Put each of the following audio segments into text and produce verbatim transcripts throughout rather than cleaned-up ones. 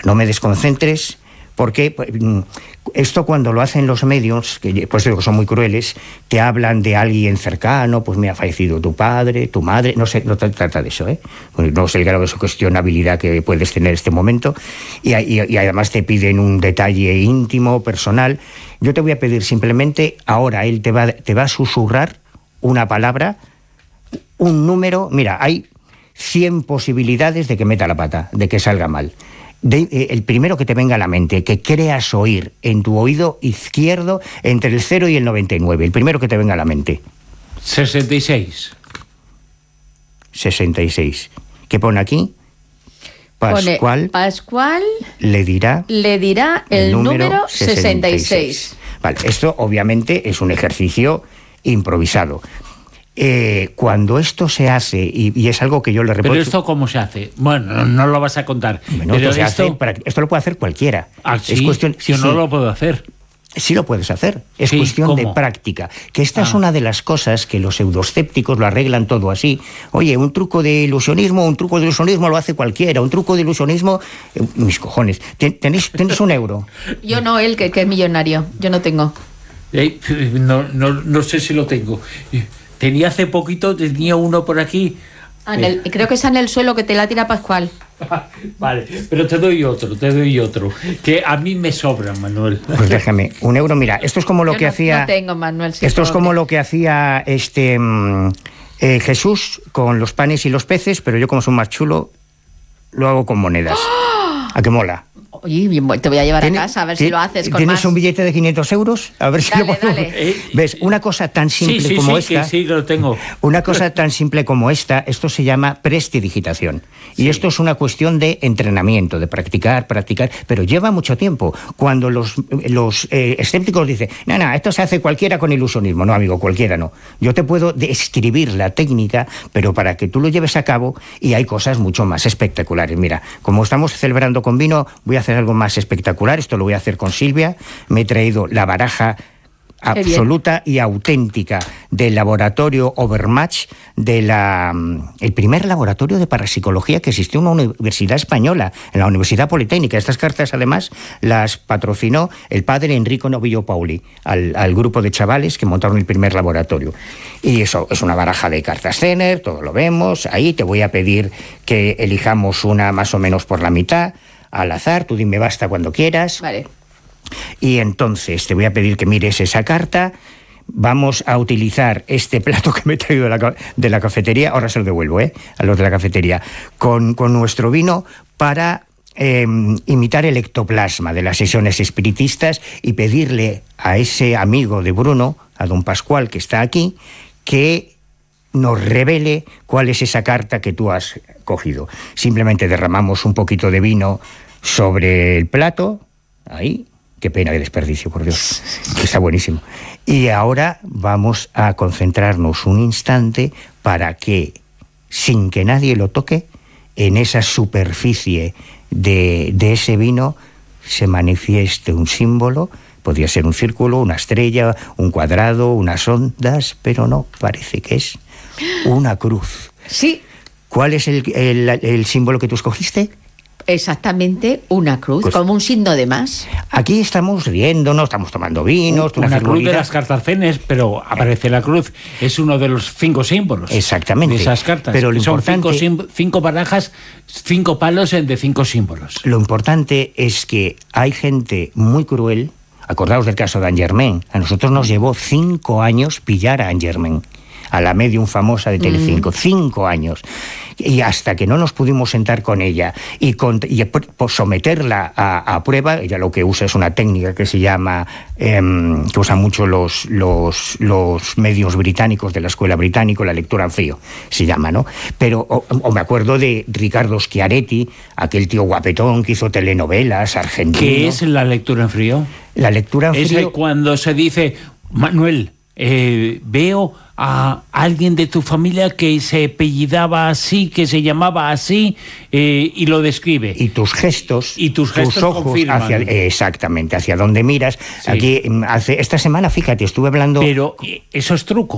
mira, no me desconcentres, porque esto cuando lo hacen los medios, que pues digo que son muy crueles, te hablan de alguien cercano, pues me ha fallecido tu padre, tu madre, no sé, no te trata de eso, ¿eh? No sé el grado de su cuestionabilidad que puedes tener en este momento, y, y, y además te piden un detalle íntimo, personal. Yo te voy a pedir simplemente, ahora él te va, te va a susurrar una palabra, un número, mira, hay cien posibilidades de que meta la pata, de que salga mal. De, eh, el primero que te venga a la mente, que creas oír en tu oído izquierdo entre el cero y el noventa y nueve, el primero que te venga a la mente. sesenta y seis. sesenta y seis. ¿Qué pone aquí? Pascual, pone, Pascual le dirá, le dirá el, el número, número sesenta y seis. Vale, esto obviamente es un ejercicio improvisado. Eh, cuando esto se hace, y, y es algo que yo le reprocho... ¿Pero esto cómo se hace? Bueno, no, no lo vas a contar. Bueno, pero esto, se esto... Hace para, esto lo puede hacer cualquiera. ¿Ah, sí? Es cuestión, sí, yo no sí. lo puedo hacer. Sí lo puedes hacer, es sí, cuestión ¿cómo? de práctica. Que esta ah. es una de las cosas que los pseudoscépticos lo arreglan todo así. Oye, un truco de ilusionismo, un truco de ilusionismo lo hace cualquiera, un truco de ilusionismo... Eh, mis cojones, ¿Tenés, ¿tenés un euro? Yo no, él, que, que es millonario, yo no tengo. Eh, no, no, no sé si lo tengo. Tenía hace poquito, tenía uno por aquí. Ah, en el, creo que es en el suelo que te la tira Pascual. Vale, pero te doy otro, te doy otro. Que a mí me sobra, Manuel. Pues déjame, un euro, mira, esto es como lo Yo que no, hacía... No tengo, Manuel. Si esto es como lo que hacía este eh, Jesús con los panes y los peces, pero yo como soy más chulo, lo hago con monedas. ¡Oh! ¿A qué mola? Oye, te voy a llevar a casa a ver si lo haces con ¿Tienes más? un billete de quinientos euros? A ver si dale, lo puedo... Dale. ¿Ves? Una cosa tan simple sí, sí, como sí, esta... Que sí, que lo tengo. Una cosa tan simple como esta, esto se llama prestidigitación. Sí. Y esto es una cuestión de entrenamiento, de practicar, practicar, pero lleva mucho tiempo. Cuando los, los eh, escépticos dicen, no, no, esto se hace cualquiera con ilusionismo. No, amigo, cualquiera no. Yo te puedo describir la técnica, pero para que tú lo lleves a cabo, y hay cosas mucho más espectaculares. Mira, como estamos celebrando con vino, voy a hacer algo más espectacular. Esto lo voy a hacer con Silvia. Me he traído la baraja absoluta y auténtica del laboratorio Overmatch, de la, el primer laboratorio de parapsicología que existió en una universidad española, en la Universidad Politécnica. Estas cartas, además, las patrocinó el padre Enrico Novillo Pauli, al, al grupo de chavales que montaron el primer laboratorio. Y eso es una baraja de cartas Zener, todo lo vemos. Ahí te voy a pedir que elijamos una más o menos por la mitad, al azar, tú dime basta cuando quieras. Vale. Y entonces te voy a pedir que mires esa carta. Vamos a utilizar este plato que me he traído de la, de la cafetería, ahora se lo devuelvo, ¿eh? a los de la cafetería, con, con nuestro vino para eh, imitar el ectoplasma de las sesiones espiritistas y pedirle a ese amigo de Bruno, a don Pascual, que está aquí, que nos revele cuál es esa carta que tú has cogido. Simplemente derramamos un poquito de vino sobre el plato, ahí, qué pena de desperdicio, por Dios, está buenísimo. Y ahora vamos a concentrarnos un instante para que, sin que nadie lo toque, en esa superficie de, de ese vino se manifieste un símbolo. Podría ser un círculo, una estrella, un cuadrado, unas ondas, pero no, parece que es una cruz. Sí. ¿Cuál es el, el, el símbolo que tú escogiste? Exactamente, una cruz, pues, como un signo de más. Aquí estamos riéndonos, estamos tomando vinos. Una, una cruz de las cartas Zener, pero aparece la cruz, es uno de los cinco símbolos. Exactamente. De esas cartas. Pero lo son importante, cinco, cinco barajas, cinco palos de cinco símbolos. Lo importante es que hay gente muy cruel. Acordaos del caso de Anne Germain. A nosotros nos llevó cinco años pillar a Anne Germain, a la medium famosa de Telecinco, mm. cinco años. Y hasta que no nos pudimos sentar con ella y, con, y por someterla a, a prueba, ella lo que usa es una técnica que se llama, eh, que usan mucho los, los, los medios británicos de la escuela británica, la lectura en frío, se llama, ¿no? Pero, o, o me acuerdo de Ricardo Schiaretti, aquel tío guapetón que hizo telenovelas, argentino. ¿Qué es la lectura en frío? La lectura en frío... Es cuando se dice, Manuel, eh, veo a alguien de tu familia que se apellidaba así, que se llamaba así, eh, y lo describe. Y tus gestos, y tus, gestos tus ojos, confirman. Hacia, exactamente, hacia dónde miras. Sí. Aquí, hace, esta semana, fíjate, estuve hablando... Pero eso es truco.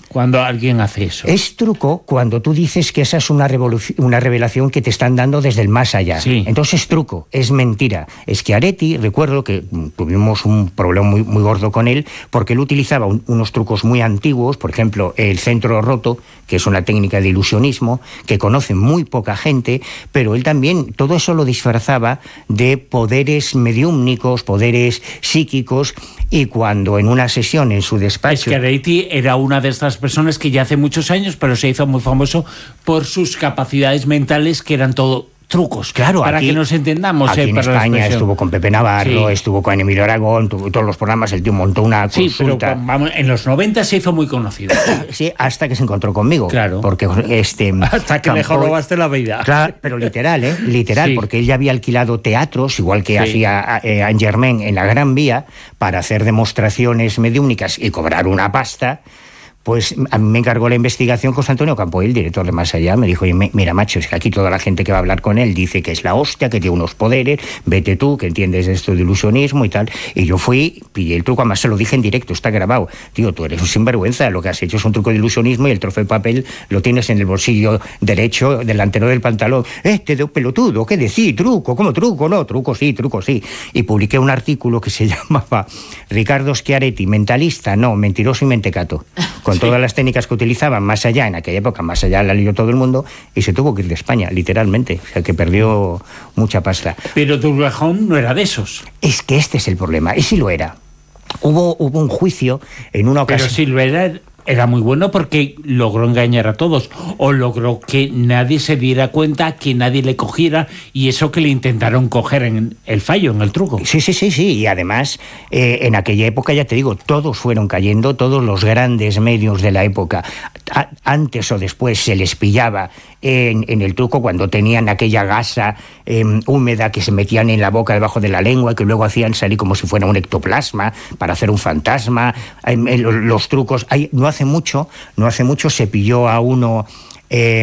cuando alguien hace eso. Es truco cuando tú dices que esa es una, una revelación que te están dando desde el más allá. Sí. Entonces es truco, es mentira. Schiaretti, recuerdo que tuvimos un problema muy, muy gordo con él, porque él utilizaba un, unos trucos muy antiguos, por ejemplo, el centro roto, que es una técnica de ilusionismo, que conoce muy poca gente, pero él también todo eso lo disfrazaba de poderes mediúmnicos, poderes psíquicos, y cuando en una sesión en su despacho... Schiaretti era una de estas personas que ya hace muchos años, pero se hizo muy famoso por sus capacidades mentales, que eran todo trucos, claro, para aquí, que nos entendamos. Aquí eh, en España estuvo con Pepe Navarro, sí. estuvo con Emilio Aragón, tuvo todos los programas, el tío montó una sí, consulta. Pero vamos, en los noventa se hizo muy conocido. Sí, hasta que se encontró conmigo. Claro. Porque este... Hasta que Campo, le robaste la vida. Claro, pero literal, ¿eh? Literal, sí. Porque él ya había alquilado teatros, igual que sí. hacía eh, Angermain en la Gran Vía, para hacer demostraciones mediúmnicas y cobrar una pasta. Pues a mí me encargó la investigación José Antonio Campo, el director de Más Allá. Me dijo, mira, macho, es que aquí toda la gente que va a hablar con él dice que es la hostia, que tiene unos poderes, vete tú, que entiendes esto de ilusionismo y tal. Y yo fui, pillé el truco, además se lo dije en directo, está grabado. Tío, tú eres un sinvergüenza, lo que has hecho es un truco de ilusionismo y el trozo de papel lo tienes en el bolsillo derecho, delantero del pantalón. Este de pelotudo, ¿qué decir? Truco, ¿cómo truco? No, truco sí, truco sí. Y publiqué un artículo que se llamaba Ricardo Schiaretti, mentalista, no, mentiroso y mentecato. Con sí. todas las técnicas que utilizaban Más Allá, en aquella época Más Allá la leyó todo el mundo, y se tuvo que ir de España, literalmente, o sea que perdió mucha pasta. Pero Douglas Home no era de esos. Es que este es el problema, y sí lo era. Hubo, hubo un juicio en una ocasión... Pero sí lo era... Era muy bueno porque logró engañar a todos, o logró que nadie se diera cuenta, que nadie le cogiera, y eso que le intentaron coger en el fallo, en el truco. Sí, sí, sí, sí, y además eh, en aquella época, ya te digo, todos fueron cayendo, todos los grandes medios de la época, a, antes o después se les pillaba en, en el truco cuando tenían aquella gasa eh, húmeda que se metían en la boca debajo de la lengua, que luego hacían salir como si fuera un ectoplasma para hacer un fantasma. Eh, eh, los trucos, hay, no hace mucho, no hace mucho se pilló a uno eh,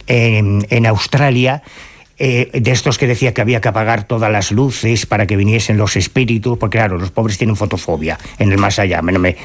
en, en Australia, eh, de estos que decía que había que apagar todas las luces para que viniesen los espíritus, porque claro, los pobres tienen fotofobia en el más allá. Me, me,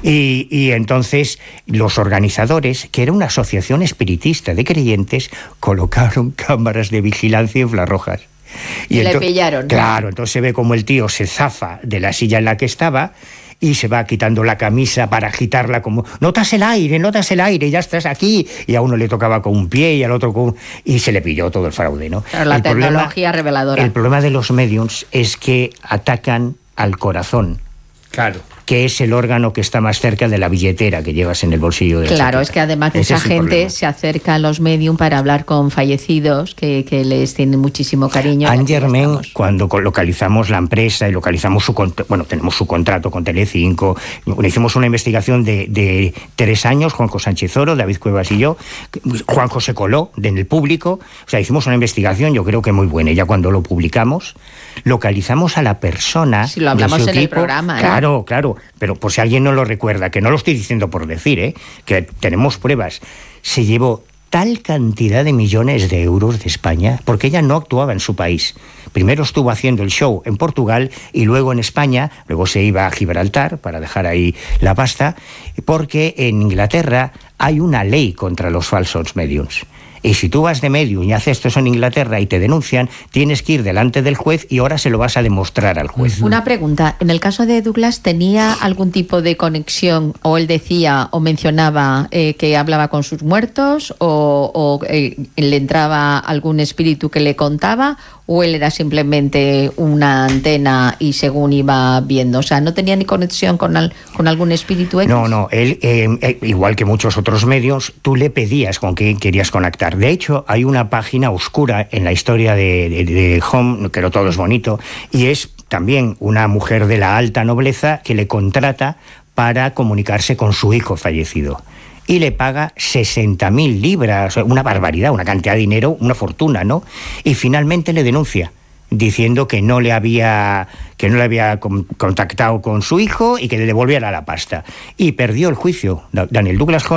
y, y entonces los organizadores, que era una asociación espiritista de creyentes, colocaron cámaras de vigilancia infrarrojas. Y, y le pillaron. Claro, entonces se ve como el tío se zafa de la silla en la que estaba y se va quitando la camisa para agitarla como, notas el aire, notas el aire, ya estás aquí, y a uno le tocaba con un pie y al otro con... y se le pilló todo el fraude, ¿no? Claro, la el tecnología problema, reveladora. El problema de los mediums es que atacan al corazón. Claro. Que es el órgano que está más cerca de la billetera que llevas en el bolsillo de la Claro, chaqueta. es que además Ese mucha gente se acerca a los medium para hablar con fallecidos que, que les tienen muchísimo cariño. Angermain, cuando localizamos la empresa y localizamos su bueno, tenemos su contrato con Telecinco, hicimos una investigación de, de tres años, Juanjo Sánchez Oro, David Cuevas y yo, Juanjo se coló en el público, o sea, hicimos una investigación, yo creo que muy buena, y ya cuando lo publicamos, localizamos a la persona. Si lo hablamos de su en equipo, el programa. ¿eh? Claro, claro. Pero por si alguien no lo recuerda, que no lo estoy diciendo por decir, ¿eh? Que tenemos pruebas, se llevó tal cantidad de millones de euros de España, porque ella no actuaba en su país. Primero estuvo haciendo el show en Portugal y luego en España, luego se iba a Gibraltar para dejar ahí la pasta, porque en Inglaterra hay una ley contra los falsos mediums. Y si tú vas de medium y haces esto en Inglaterra y te denuncian, tienes que ir delante del juez y ahora se lo vas a demostrar al juez. Una pregunta, en el caso de Douglas, ¿tenía algún tipo de conexión o él decía o mencionaba eh, que hablaba con sus muertos o, o eh, le entraba algún espíritu que le contaba, o él era simplemente una antena y según iba viendo? O sea, ¿no tenía ni conexión con, al, con algún espíritu X? No, no, él, eh, eh, igual que muchos otros medios, tú le pedías con quién querías conectar. De hecho, hay una página oscura en la historia de, de, de Home, que no todo es bonito, y es también una mujer de la alta nobleza que le contrata para comunicarse con su hijo fallecido. Y le paga sesenta mil libras, una barbaridad, una cantidad de dinero, una fortuna, ¿no? Y finalmente le denuncia, diciendo que no le había que no le había contactado con su hijo y que le devolviera la pasta. Y perdió el juicio. Daniel Douglas Home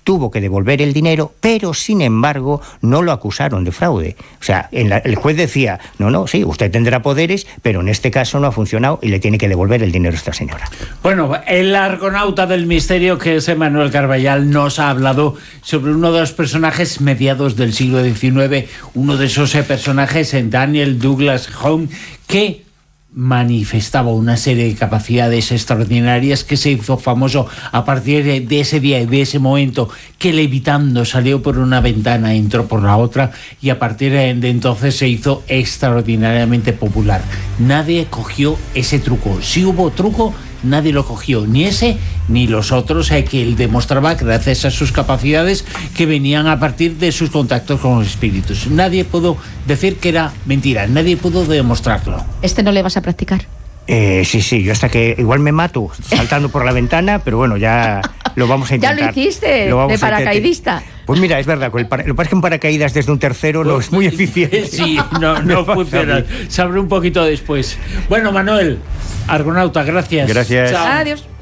tuvo que devolver el dinero, pero sin embargo no lo acusaron de fraude. O sea, en la, el juez decía, no, no, sí, usted tendrá poderes, pero en este caso no ha funcionado y le tiene que devolver el dinero a esta señora. Bueno, el argonauta del misterio, que es Manuel Carballal, nos ha hablado sobre uno de los personajes mediados del siglo diecinueve, uno de esos eh, personajes en Daniel Douglas Home, que manifestaba una serie de capacidades extraordinarias, que se hizo famoso a partir de ese día y de ese momento, que levitando salió por una ventana, entró por la otra, y a partir de entonces se hizo extraordinariamente popular. Nadie cogió ese truco. Si hubo truco, nadie lo cogió, ni ese ni los otros, eh, que él demostraba gracias a sus capacidades, que venían a partir de sus contactos con los espíritus. Nadie pudo decir que era mentira, nadie pudo demostrarlo. ¿Este no le vas a practicar? Eh, sí, sí, yo hasta que igual me mato saltando por la ventana, pero bueno, ya lo vamos a intentar. Ya lo hiciste, lo de paracaidista. Pues mira, es verdad, con el para... lo que pasa es que un paracaídas desde un tercero pues, no es muy eficiente. Sí, no, no funciona. Se abre un poquito después. Bueno, Manuel, argonauta, gracias. Gracias. Chao. Adiós.